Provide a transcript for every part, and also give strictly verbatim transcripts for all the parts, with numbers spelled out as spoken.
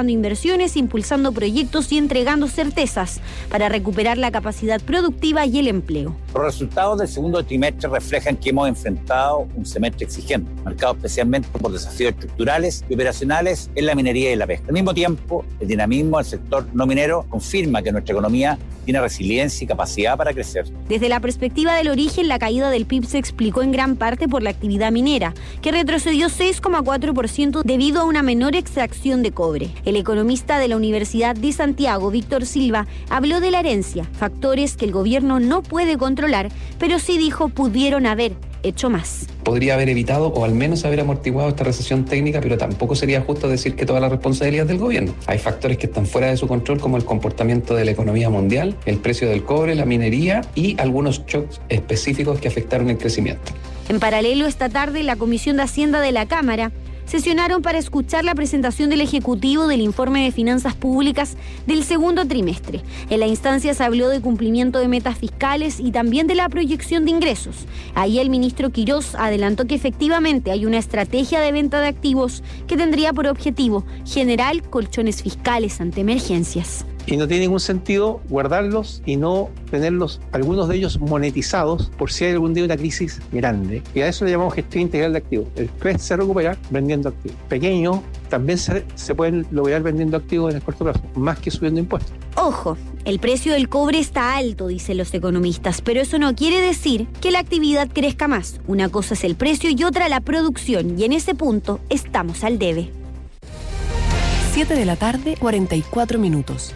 reactivando inversiones, impulsando proyectos y entregando certezas para recuperar la capacidad productiva y el empleo. Los resultados del segundo trimestre reflejan que hemos enfrentado un semestre exigente, marcado especialmente por desafíos estructurales y operacionales en la minería y la pesca. Al mismo tiempo, el dinamismo del sector no minero confirma que nuestra economía tiene resiliencia y capacidad para crecer. Desde la perspectiva del origen, la caída del P I B se explicó en gran parte por la actividad minera, que retrocedió seis coma cuatro por ciento debido a una menor extracción de cobre. El economista de la Universidad de Santiago, Víctor Silva, habló de la herencia, factores que el gobierno no puede controlar, pero sí dijo pudieron haber hecho más. Podría haber evitado o al menos haber amortiguado esta recesión técnica, pero tampoco sería justo decir que toda la responsabilidad es del gobierno. Hay factores que están fuera de su control, como el comportamiento de la economía mundial, el precio del cobre, la minería y algunos shocks específicos que afectaron el crecimiento. En paralelo, esta tarde, la Comisión de Hacienda de la Cámara sesionaron para escuchar la presentación del Ejecutivo del informe de finanzas públicas del segundo trimestre. En la instancia se habló de cumplimiento de metas fiscales y también de la proyección de ingresos. Ahí el ministro Quirós adelantó que efectivamente hay una estrategia de venta de activos que tendría por objetivo generar colchones fiscales ante emergencias. Y no tiene ningún sentido guardarlos y no tenerlos, algunos de ellos monetizados, por si hay algún día una crisis grande. Y a eso le llamamos gestión integral de activos. El P E S se recupera vendiendo activos. Pequeños también se, se pueden lograr vendiendo activos en el corto plazo, más que subiendo impuestos. Ojo, el precio del cobre está alto, dicen los economistas, pero eso no quiere decir que la actividad crezca más. Una cosa es el precio y otra la producción, y en ese punto estamos al debe. siete de la tarde, cuarenta y cuatro minutos.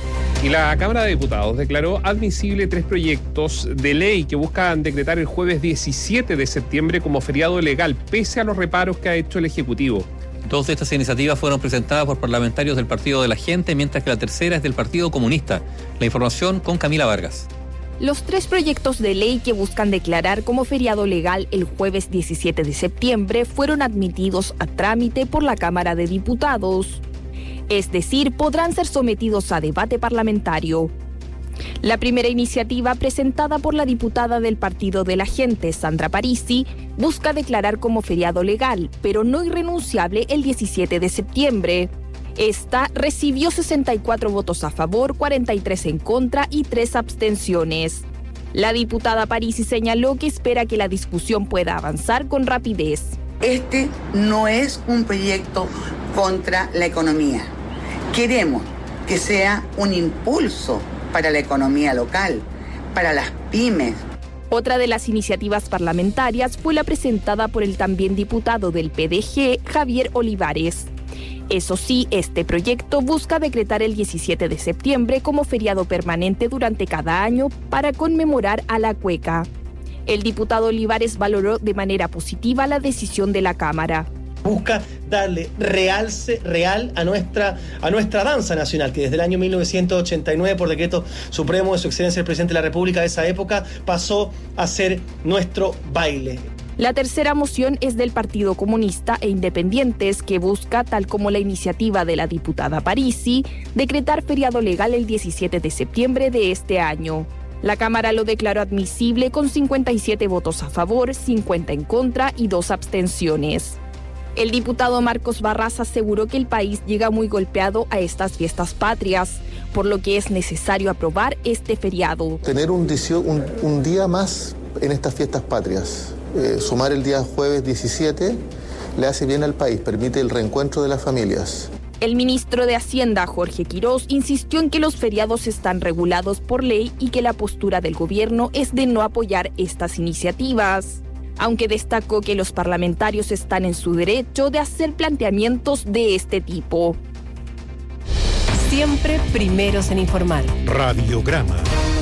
Y la Cámara de Diputados declaró admisible tres proyectos de ley que buscan decretar el jueves diecisiete de septiembre como feriado legal, pese a los reparos que ha hecho el Ejecutivo. Dos de estas iniciativas fueron presentadas por parlamentarios del Partido de la Gente, mientras que la tercera es del Partido Comunista. La información con Camila Vargas. Los tres proyectos de ley que buscan declarar como feriado legal el jueves diecisiete de septiembre fueron admitidos a trámite por la Cámara de Diputados. Es decir, podrán ser sometidos a debate parlamentario. La primera iniciativa, presentada por la diputada del Partido de la Gente, Sandra Parisi, busca declarar como feriado legal, pero no irrenunciable, el diecisiete de septiembre. Esta recibió sesenta y cuatro votos a favor, cuarenta y tres en contra y tres abstenciones. La diputada Parisi señaló que espera que la discusión pueda avanzar con rapidez. Este no es un proyecto contra la economía. Queremos que sea un impulso para la economía local, para las pymes. Otra de las iniciativas parlamentarias fue la presentada por el también diputado del P D G, Javier Olivares. Eso sí, este proyecto busca decretar el diecisiete de septiembre como feriado permanente durante cada año para conmemorar a la cueca. El diputado Olivares valoró de manera positiva la decisión de la Cámara. Busca darle realce real a nuestra, a nuestra danza nacional, que desde el año mil novecientos ochenta y nueve, por decreto supremo de su excelencia el presidente de la República de esa época, pasó a ser nuestro baile. La tercera moción es del Partido Comunista e Independientes, que busca, tal como la iniciativa de la diputada Parisi, decretar feriado legal el diecisiete de septiembre de este año. La Cámara lo declaró admisible con cincuenta y siete votos a favor, cincuenta en contra y dos abstenciones. El diputado Marcos Barraza aseguró que el país llega muy golpeado a estas fiestas patrias, por lo que es necesario aprobar este feriado. Tener un, un, un día más en estas fiestas patrias, eh, sumar el día jueves diecisiete, le hace bien al país, permite el reencuentro de las familias. El ministro de Hacienda, Jorge Quirós, insistió en que los feriados están regulados por ley y que la postura del gobierno es de no apoyar estas iniciativas, aunque destacó que los parlamentarios están en su derecho de hacer planteamientos de este tipo. Siempre primeros en informar. Radiograma.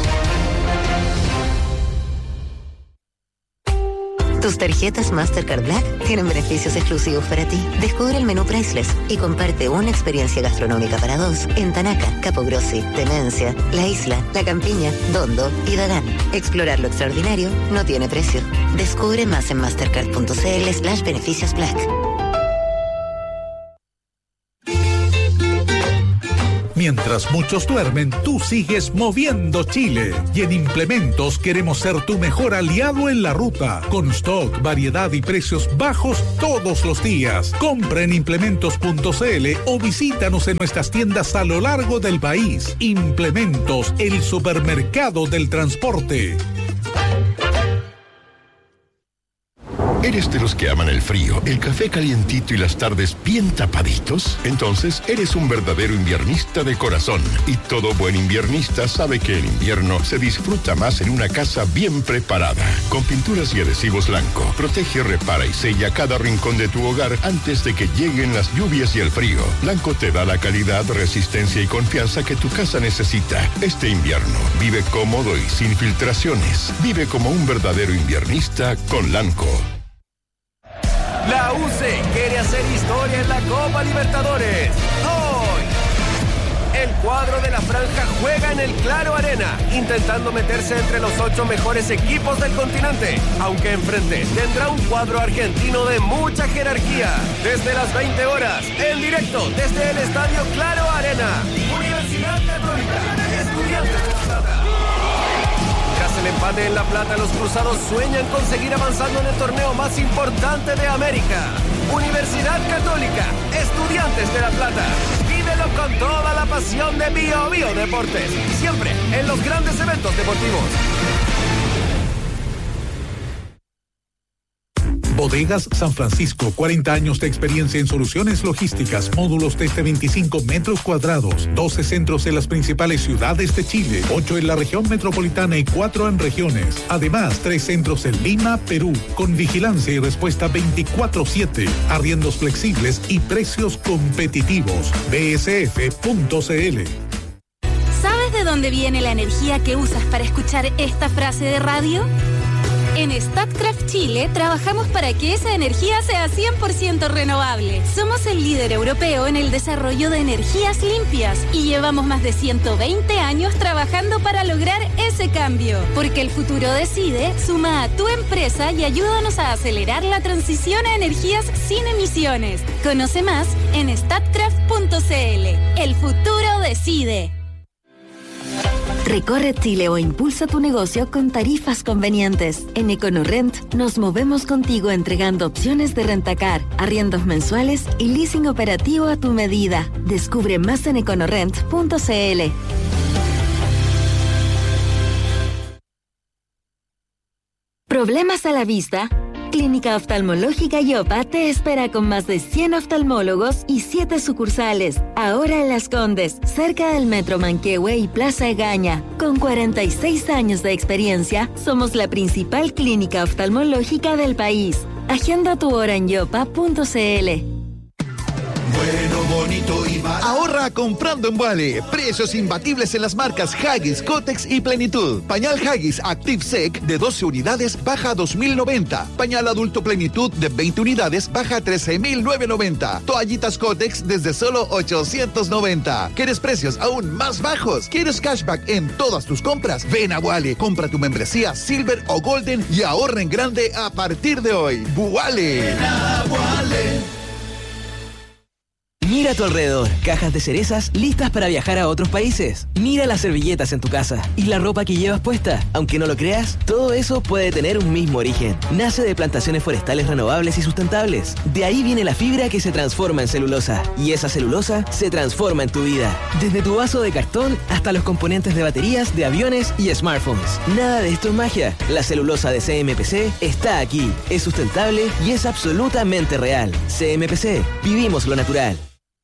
Tus tarjetas Mastercard Black tienen beneficios exclusivos para ti. Descubre el menú Priceless y comparte una experiencia gastronómica para dos en Tanaca, Capogrossi, Temencia, La Isla, La Campiña, Dondo y Dagán. Explorar lo extraordinario no tiene precio. Descubre más en mastercard.cl slash beneficios Black. Mientras muchos duermen, tú sigues moviendo Chile. Y en Implementos queremos ser tu mejor aliado en la ruta. Con stock, variedad y precios bajos todos los días. Compra en implementos punto c l o visítanos en nuestras tiendas a lo largo del país. Implementos, el supermercado del transporte. ¿Eres de los que aman el frío, el café calientito y las tardes bien tapaditos? Entonces eres un verdadero inviernista de corazón. Y todo buen inviernista sabe que el invierno se disfruta más en una casa bien preparada. Con pinturas y adhesivos Lanco, protege, repara y sella cada rincón de tu hogar antes de que lleguen las lluvias y el frío. Lanco te da la calidad, resistencia y confianza que tu casa necesita. Este invierno, vive cómodo y sin filtraciones. Vive como un verdadero inviernista con Lanco. La U C quiere hacer historia en la Copa Libertadores. Hoy, el cuadro de la franja juega en el Claro Arena, intentando meterse entre los ocho mejores equipos del continente, aunque enfrente tendrá un cuadro argentino de mucha jerarquía. Desde las veinte horas, en directo desde el Estadio Claro Arena. Universidad Católica, Estudiantes de La Plata. Tras el empate en La Plata, los cruzados sueñan con seguir avanzando en el torneo más importante de América. Universidad Católica, Estudiantes de La Plata. Vívelo con toda la pasión de Bio Bio Deportes, siempre en los grandes eventos deportivos. Bodegas San Francisco, cuarenta años de experiencia en soluciones logísticas, módulos desde veinticinco metros cuadrados, doce centros en las principales ciudades de Chile, ocho en la región metropolitana y cuatro en regiones. Además, tres centros en Lima, Perú, con vigilancia y respuesta veinticuatro siete, arriendos flexibles y precios competitivos. b s f punto c l. ¿Sabes de dónde viene la energía que usas para escuchar esta frase de radio? En Statkraft Chile trabajamos para que esa energía sea cien por ciento renovable. Somos el líder europeo en el desarrollo de energías limpias y llevamos más de ciento veinte años trabajando para lograr ese cambio. Porque el futuro decide, suma a tu empresa y ayúdanos a acelerar la transición a energías sin emisiones. Conoce más en statkraft punto c l. El futuro decide. Recorre Chile o impulsa tu negocio con tarifas convenientes. En EconoRent nos movemos contigo entregando opciones de rentacar, arriendos mensuales y leasing operativo a tu medida. Descubre más en econorent punto c l. ¿Problemas a la vista? Clínica Oftalmológica Yopa te espera con más de cien oftalmólogos y siete sucursales. Ahora en Las Condes, cerca del Metro Manquehue y Plaza Egaña. Con cuarenta y seis años de experiencia, somos la principal clínica oftalmológica del país. Agenda tu hora en yopa punto c l. Bueno, bonito y barato. Ahorra comprando en Vale. Precios imbatibles en las marcas Huggies, Kotex y Plenitud. Pañal Huggies Active Sec de doce unidades baja a dos mil noventa. Pañal adulto Plenitud de veinte unidades baja a trece mil novecientos noventa. Toallitas Kotex desde solo ochocientos noventa. ¿Quieres precios aún más bajos? ¿Quieres cashback en todas tus compras? Ven a Vale, compra tu membresía Silver o Golden y ahorra en grande a partir de hoy. Vale. Mira a tu alrededor, cajas de cerezas listas para viajar a otros países. Mira las servilletas en tu casa y la ropa que llevas puesta. Aunque no lo creas, todo eso puede tener un mismo origen. Nace de plantaciones forestales renovables y sustentables. De ahí viene la fibra que se transforma en celulosa. Y esa celulosa se transforma en tu vida. Desde tu vaso de cartón hasta los componentes de baterías, de aviones y smartphones. Nada de esto es magia. La celulosa de C M P C está aquí. Es sustentable y es absolutamente real. C M P C. Vivimos lo natural.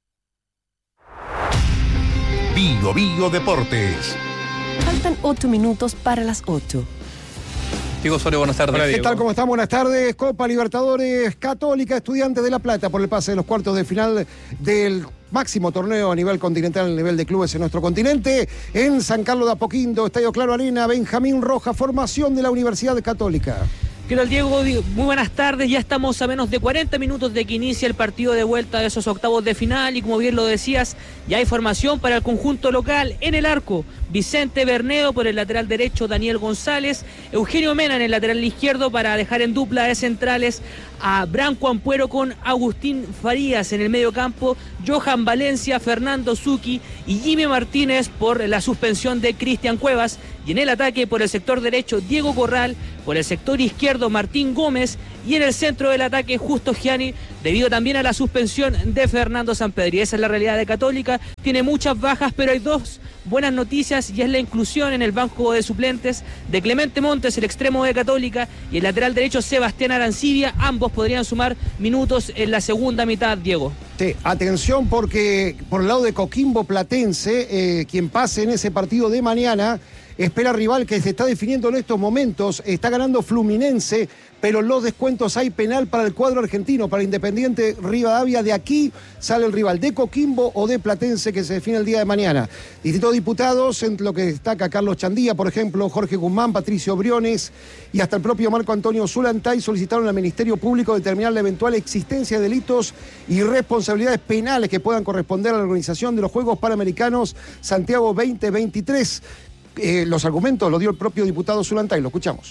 Bio Bio Deportes. Faltan ocho minutos para las ocho. Diego Osorio, buenas tardes. Hola, ¿qué tal? ¿Cómo están? Buenas tardes. Copa Libertadores Católica, Estudiantes de La Plata por el pase de los cuartos de final del máximo torneo a nivel continental, a nivel de clubes en nuestro continente. En San Carlos de Apoquindo, Estadio Claro Arena, Benjamín Rojas, formación de la Universidad Católica. ¿Qué tal, Diego? Muy buenas tardes. Ya estamos a menos de cuarenta minutos de que inicie el partido de vuelta de esos octavos de final y como bien lo decías, ya hay formación para el conjunto local. En el arco, Vicente Bernedo por el lateral derecho, Daniel González, Eugenio Mena en el lateral izquierdo para dejar en dupla de centrales a Branco Ampuero con Agustín Farías en el medio campo, Johan Valencia, Fernando Zucchi y Jimmy Martínez por la suspensión de Cristian Cuevas. Y en el ataque por el sector derecho, Diego Corral, por el sector izquierdo, Martín Gómez, y en el centro del ataque, Justo Gianni, debido también a la suspensión de Fernando Sampedri. Esa es la realidad de Católica, tiene muchas bajas, pero hay dos buenas noticias, y es la inclusión en el banco de suplentes de Clemente Montes, el extremo de Católica, y el lateral derecho, Sebastián Arancibia. Ambos podrían sumar minutos en la segunda mitad, Diego. Sí, atención porque por el lado de Coquimbo Platense, eh, quien pase en ese partido de mañana, espera rival que se está definiendo en estos momentos. Está ganando Fluminense, pero en los descuentos hay penal para el cuadro argentino, para Independiente Rivadavia. De aquí sale el rival de Coquimbo o de Platense que se define el día de mañana. Distrito de Diputados, en lo que destaca Carlos Chandía, por ejemplo, Jorge Guzmán, Patricio Briones y hasta el propio Marco Antonio Zulantay solicitaron al Ministerio Público determinar la eventual existencia de delitos y responsabilidades penales que puedan corresponder a la organización de los Juegos Panamericanos Santiago veinte veintitrés. Eh, los argumentos los dio el propio diputado Zulantay, lo escuchamos.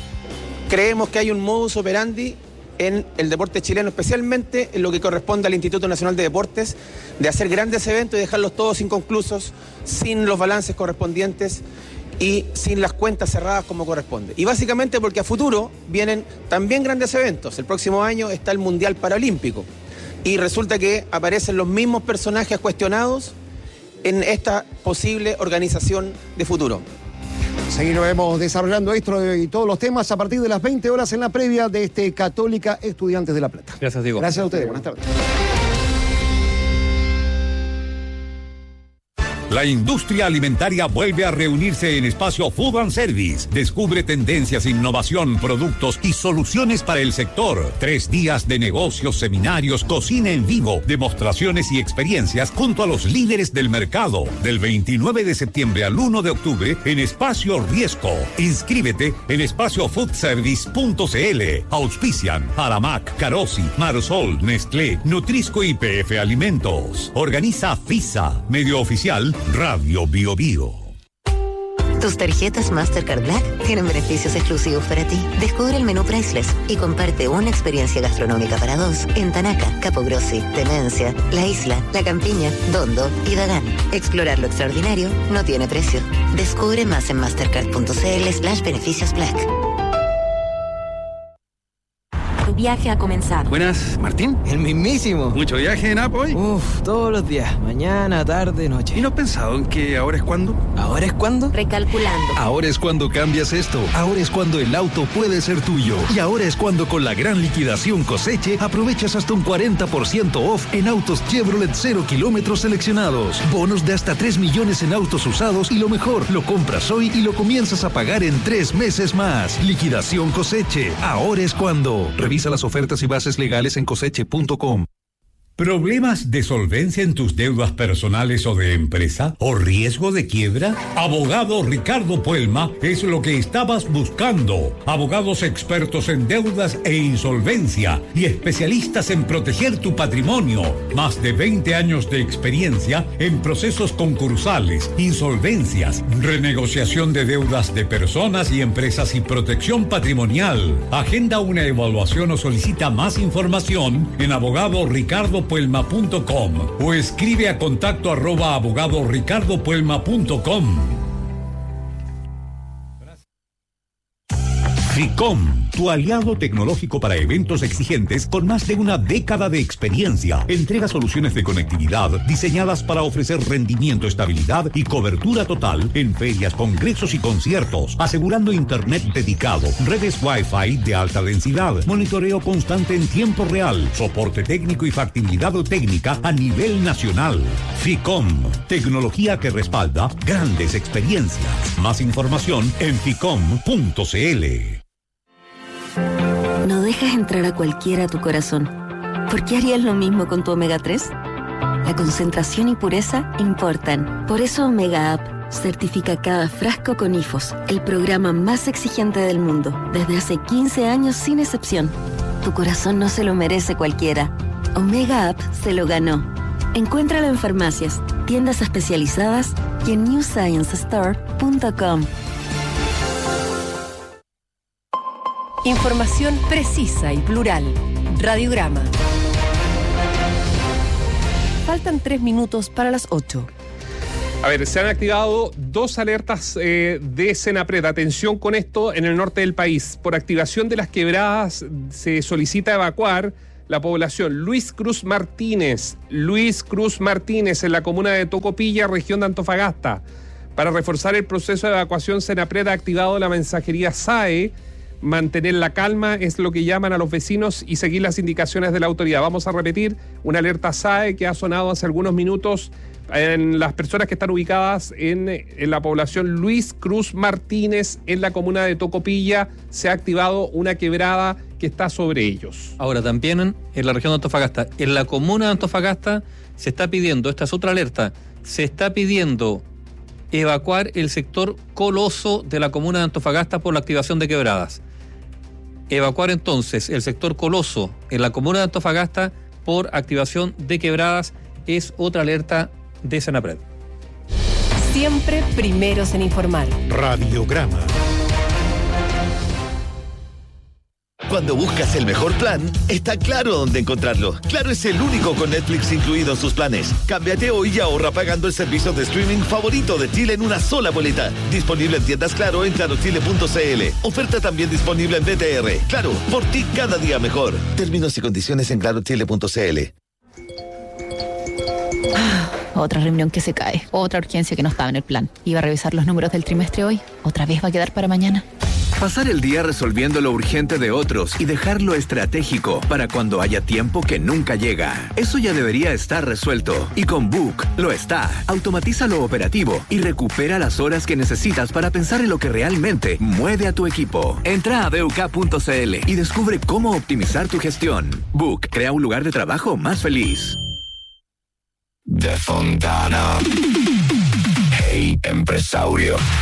Creemos que hay un modus operandi en el deporte chileno, especialmente en lo que corresponde al Instituto Nacional de Deportes, de hacer grandes eventos y dejarlos todos inconclusos, sin los balances correspondientes y sin las cuentas cerradas como corresponde. Y básicamente porque a futuro vienen también grandes eventos. El próximo año está el Mundial Paralímpico y resulta que aparecen los mismos personajes cuestionados en esta posible organización de futuro. Seguiremos desarrollando esto y todos los temas a partir de las veinte horas en la previa de este Católica Estudiantes de La Plata. Gracias, Diego. Gracias a ustedes. Buenas tardes. La industria alimentaria vuelve a reunirse en Espacio Food and Service. Descubre tendencias, innovación, productos y soluciones para el sector. Tres días de negocios, seminarios, cocina en vivo, demostraciones y experiencias junto a los líderes del mercado. Del veintinueve de septiembre al uno de octubre en Espacio Riesco. Inscríbete en espacio food service punto c l. Auspician Aramac, Carosi, Marsol, Nestlé, Nutrisco y P F Alimentos. Organiza FISA, medio oficial Radio Bio Bio. Tus tarjetas Mastercard Black tienen beneficios exclusivos para ti. Descubre el menú Priceless y comparte una experiencia gastronómica para dos en Tanaca, Capogrossi, Demencia, La Isla, La Campiña, Dondo y Dagán. Explorar lo extraordinario no tiene precio. Descubre más en mastercard punto c l slash beneficios black. Tu viaje ha comenzado. Buenas, ¿Martín? El mismísimo. ¿Mucho viaje en Apo hoy? Uf, todos los días. Mañana, tarde, noche. ¿Y no has pensado en que ahora es cuando? ¿Ahora es cuando? Recalculando. Ahora es cuando cambias esto. Ahora es cuando el auto puede ser tuyo. Y ahora es cuando con la gran liquidación Coseche aprovechas hasta un cuarenta por ciento off en autos Chevrolet cero kilómetros seleccionados. Bonos de hasta tres millones en autos usados y lo mejor, lo compras hoy y lo comienzas a pagar en tres meses más. Liquidación Coseche. Ahora es cuando. Revisa las ofertas y bases legales en coseche punto com. ¿Problemas de solvencia en tus deudas personales o de empresa? ¿O riesgo de quiebra? Abogado Ricardo Puelma es lo que estabas buscando. Abogados expertos en deudas e insolvencia y especialistas en proteger tu patrimonio. Más de veinte años de experiencia en procesos concursales, insolvencias, renegociación de deudas de personas y empresas y protección patrimonial. Agenda una evaluación o solicita más información en abogado Ricardo puelma punto com o escribe a contacto arroba abogado ricardo puelma punto com. FICOM, tu aliado tecnológico para eventos exigentes con más de una década de experiencia. Entrega soluciones de conectividad diseñadas para ofrecer rendimiento, estabilidad y cobertura total en ferias, congresos y conciertos, asegurando internet dedicado, redes Wi-Fi de alta densidad, monitoreo constante en tiempo real, soporte técnico y factibilidad técnica a nivel nacional. FICOM, tecnología que respalda grandes experiencias. Más información en ficom punto c l. No dejas entrar a cualquiera a tu corazón. ¿Por qué harías lo mismo con tu omega tres? La concentración y pureza importan. Por eso Omega Up certifica cada frasco con I F O S, el programa más exigente del mundo, desde hace quince años sin excepción. Tu corazón no se lo merece cualquiera. Omega Up se lo ganó. Encuéntralo en farmacias, tiendas especializadas y en new science store punto com. Información precisa y plural. Radiograma. Faltan tres minutos para las ocho. A ver, se han activado dos alertas eh, de Senapred. Atención con esto en el norte del país. Por activación de las quebradas se solicita evacuar la población Luis Cruz Martínez. Luis Cruz Martínez en la comuna de Tocopilla, región de Antofagasta. Para reforzar el proceso de evacuación, Senapred ha activado la mensajería S A E. Mantener la calma es lo que llaman a los vecinos y seguir las indicaciones de la autoridad. Vamos a repetir una alerta S A E que ha sonado hace algunos minutos en las personas que están ubicadas en, en la población Luis Cruz Martínez, en la comuna de Tocopilla. Se ha activado una quebrada que está sobre ellos. Ahora, también en, en la región de Antofagasta, en la comuna de Antofagasta se está pidiendo, esta es otra alerta, se está pidiendo evacuar el sector Coloso de la comuna de Antofagasta por la activación de quebradas. Evacuar entonces el sector Coloso en la comuna de Antofagasta por activación de quebradas es otra alerta de Senapred. Siempre primeros en informar. Radiograma. Cuando buscas el mejor plan, está Claro dónde encontrarlo. Claro es el único con Netflix incluido en sus planes. Cámbiate hoy y ahorra pagando el servicio de streaming favorito de Chile en una sola boleta. Disponible en tiendas Claro en claro chile punto c l. Oferta también disponible en B T R. Claro, por ti cada día mejor. Términos y condiciones en claro chile punto c l. Otra reunión que se cae, otra urgencia que no estaba en el plan. Iba a revisar los números del trimestre hoy, otra vez va a quedar para mañana. Pasar el día resolviendo lo urgente de otros y dejar lo estratégico para cuando haya tiempo que nunca llega. Eso ya debería estar resuelto. Y con Book lo está. Automatiza lo operativo y recupera las horas que necesitas para pensar en lo que realmente mueve a tu equipo. Entra a b u k punto c l y descubre cómo optimizar tu gestión. Book crea un lugar de trabajo más feliz. De Fontana. Hey, empresario.